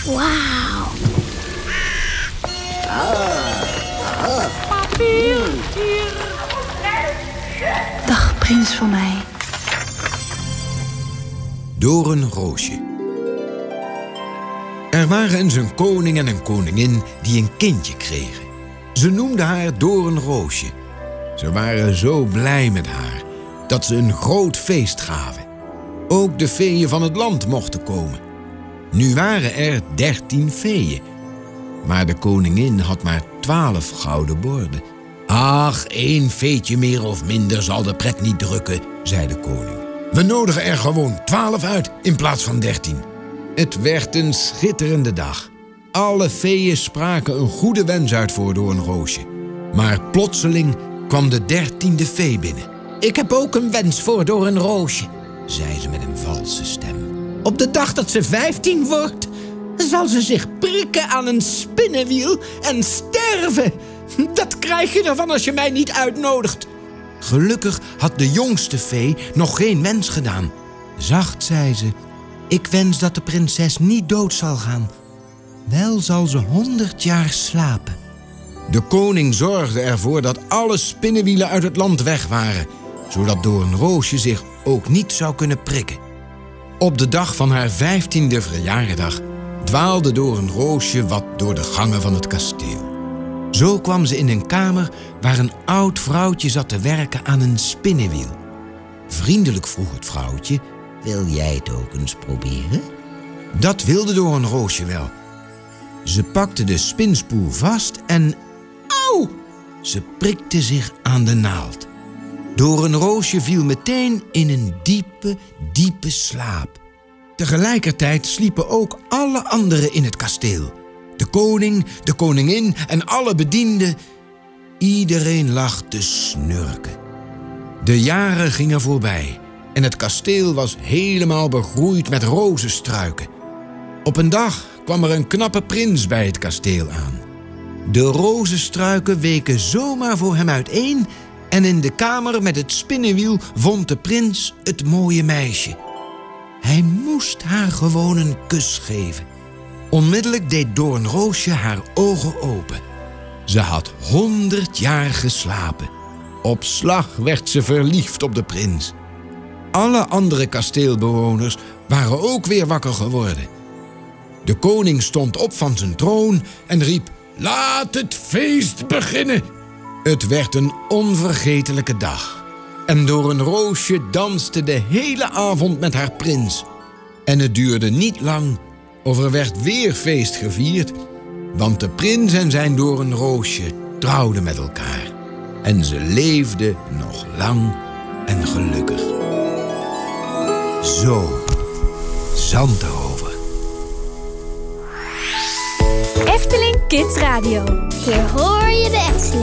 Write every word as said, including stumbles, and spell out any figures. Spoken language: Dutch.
Wauw. Papier, hier. Dag, prins van mij. Doornroosje. Er waren eens een koning en een koningin die een kindje kregen. Ze noemden haar Doornroosje. Ze waren zo blij met haar dat ze een groot feest gaven. Ook de feeën van het land mochten komen. Nu waren er dertien feeën. Maar de koningin had maar twaalf gouden borden. Ach, één feetje meer of minder zal de pret niet drukken, zei de koning. We nodigen er gewoon twaalf uit in plaats van dertien. Het werd een schitterende dag. Alle feeën spraken een goede wens uit voor Doornroosje. Maar plotseling kwam de dertiende fee binnen. Ik heb ook een wens voor Doornroosje, zei ze met een valse stem. Op de dag dat ze vijftien wordt, zal ze zich prikken aan een spinnenwiel en sterven. Dat krijg je ervan als je mij niet uitnodigt. Gelukkig had de jongste fee nog geen wens gedaan. Zacht zei ze: ik wens dat de prinses niet dood zal gaan. Wel zal ze honderd jaar slapen. De koning zorgde ervoor dat alle spinnenwielen uit het land weg waren, zodat Doornroosje zich ook niet zou kunnen prikken. Op de dag van haar vijftiende verjaardag dwaalde Doornroosje wat door de gangen van het kasteel. Zo kwam ze in een kamer waar een oud vrouwtje zat te werken aan een spinnenwiel. Vriendelijk vroeg het vrouwtje: wil jij het ook eens proberen? Dat wilde Doornroosje wel. Ze pakte de spinspoel vast en... Auw! Ze prikte zich aan de naald. Doornroosje viel meteen in een diepe, diepe slaap. Tegelijkertijd sliepen ook alle anderen in het kasteel. De koning, de koningin en alle bedienden. Iedereen lag te snurken. De jaren gingen voorbij en het kasteel was helemaal begroeid met rozenstruiken. Op een dag kwam er een knappe prins bij het kasteel aan. De rozenstruiken weken zomaar voor hem uiteen en in de kamer met het spinnenwiel vond de prins het mooie meisje. Hij moest haar gewoon een kus geven. Onmiddellijk deed Doornroosje haar ogen open. Ze had honderd jaar geslapen. Op slag werd ze verliefd op de prins. Alle andere kasteelbewoners waren ook weer wakker geworden. De koning stond op van zijn troon en riep: laat het feest beginnen! Het werd een onvergetelijke dag. En Doornroosje danste de hele avond met haar prins. En het duurde niet lang of er werd weer feest gevierd, want de prins en zijn Doornroosje trouwden met elkaar. En ze leefden nog lang en gelukkig. Zo, Zandrover. Efteling Kids Radio. Hier hoor je de Efteling.